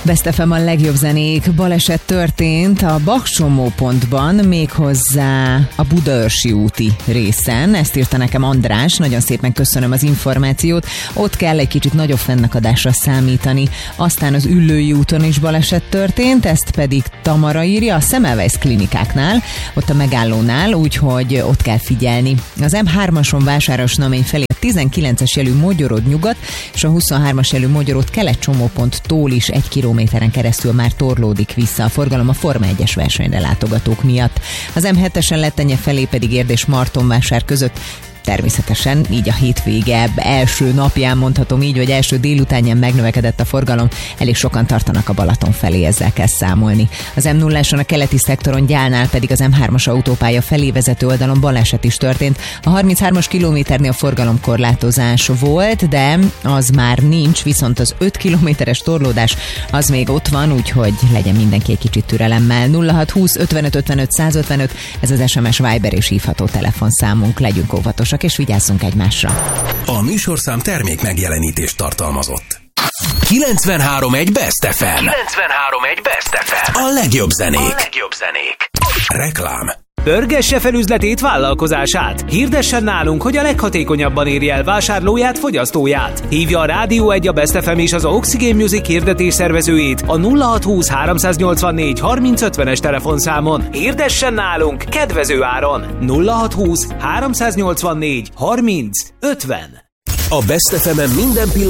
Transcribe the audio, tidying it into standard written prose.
Best FM a legjobb zenék. Baleset történt a Bach-csomópontban, méghozzá a Budaörsi úti részen. Ezt írta nekem András, nagyon szépen köszönöm az információt. Ott kell egy kicsit nagyobb fennakadásra számítani. Aztán az Üllői úton is baleset történt, ezt pedig Tamara írja a Semmelweis klinikáknál, ott a megállónál, úgyhogy ott kell figyelni. Az M3-ason Vásárosnamény felé 19-es jelű Mogyorod nyugat, és a 23-as jelű Mogyorod kelet csomóponttól is 1 kilométeren keresztül már torlódik vissza a forgalom a Forma 1-es versenyre látogatók miatt. Az M7-esen Lettenye felé pedig Érd és Martonvásár között természetesen így a hétvége első napján, mondhatom így, vagy első délutánján megnövekedett a forgalom, elég sokan tartanak a Balaton felé, ezzel kell számolni. Az M0-áson a keleti szektoron Gyálnál pedig az M3-as autópálya felé vezető oldalon baleset is történt. A 33-as kilométernél a forgalomkorlátozás volt, de az már nincs, viszont az 5 kilométeres torlódás az még ott van, úgyhogy legyen mindenki egy kicsit türelemmel. 0620 55 55 155, ez az SMS, Viber és hívható telefonszámunk, legyünk óvatosak és vigyázzunk egymásra. A műsorszám termék megjelenítést tartalmazott. 93.1 Best FM. 93.1 Best FM. A legjobb zenék. Reklám. Pörgesse fel üzletét, vállalkozását. Hirdessen nálunk, hogy a leghatékonyabban érje el vásárlóját, fogyasztóját. Hívja a Rádió 1, a Best FM és az Oxygen Music hirdetés szervezőjét a 0620 384 3050-es telefonszámon. Hirdessen nálunk kedvező áron. 0620 384 3050. A Best FM-en minden pillanat